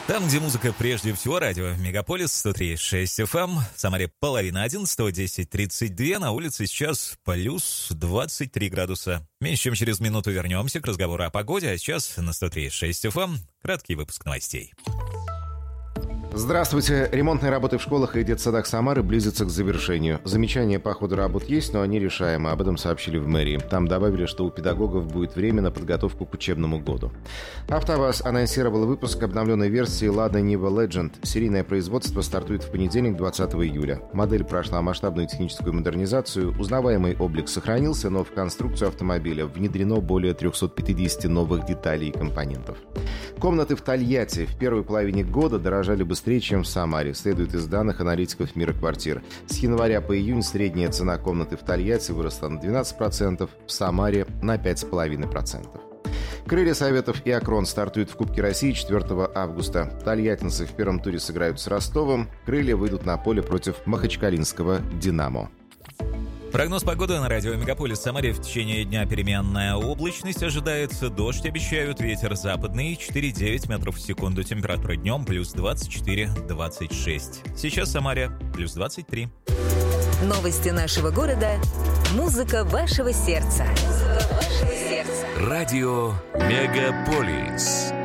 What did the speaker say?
Там, где музыка прежде всего, радио Мегаполис 103.6 FM, в Самаре 10:30, 10:32, на улице сейчас плюс 23 градуса. Меньше чем через минуту вернемся к разговору о погоде, а сейчас на 103.6 FM краткий выпуск новостей. Здравствуйте. Ремонтные работы в школах и детсадах Самары близятся к завершению. Замечания по ходу работ есть, но они решаемы. Об этом сообщили в мэрии. Там добавили, что у педагогов будет время на подготовку к учебному году. АвтоВАЗ анонсировал выпуск обновленной версии Lada Niva Legend. Серийное производство стартует в понедельник, 20 июля. Модель прошла масштабную техническую модернизацию. Узнаваемый облик сохранился, но в конструкцию автомобиля внедрено более 350 новых деталей и компонентов. Комнаты в Тольятти в первой половине года дорожали быстрее, чем в Самаре, следует из данных аналитиков Мира квартир. С января по июнь средняя цена комнаты в Тольятти выросла на 12%, в Самаре на 5,5%. Крылья Советов и Акрон стартуют в Кубке России 4 августа. Тольяттинцы в первом туре сыграют с Ростовом, крылья выйдут на поле против махачкалинского «Динамо». Прогноз погоды на радио Мегаполис. В Самаре в течение дня переменная облачность ожидается. Дождь обещают, ветер западный 4,9 метров в секунду. Температура днем плюс 24-26. Сейчас в Самаре плюс 23. Новости нашего города. Музыка вашего сердца. Радио Мегаполис.